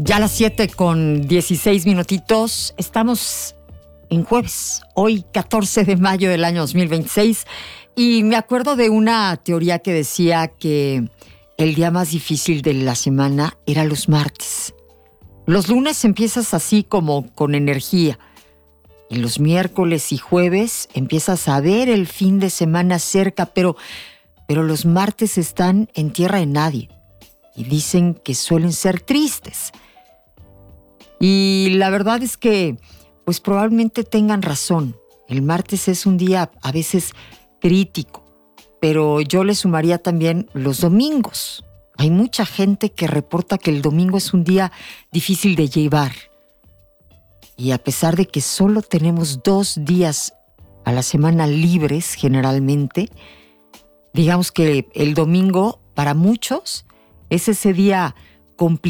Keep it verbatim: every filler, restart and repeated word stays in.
Ya a las siete con dieciséis minutitos, estamos en jueves, hoy catorce de mayo del año dos mil veintiséis, y me acuerdo de una teoría que decía que el día más difícil de la semana era los martes. Los lunes empiezas así como con energía, y los miércoles y jueves empiezas a ver el fin de semana cerca, pero, pero los martes están en tierra de nadie, y dicen que suelen ser tristes. Y la verdad es que, pues probablemente tengan razón. El martes es un día a veces crítico, pero yo le sumaría también los domingos. Hay mucha gente que reporta que el domingo es un día difícil de llevar. Y a pesar de que solo tenemos dos días a la semana libres generalmente, digamos que el domingo para muchos es ese día complicado.